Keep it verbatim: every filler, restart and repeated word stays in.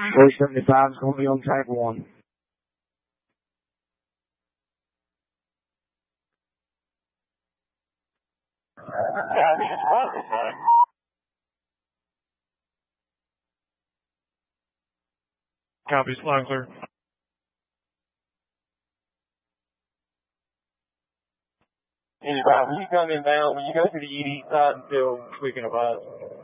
four seventy-five is going to be on track one. Copy, loud and clear. Anyway, when you come inbound, when you go to the E D side until we can advise.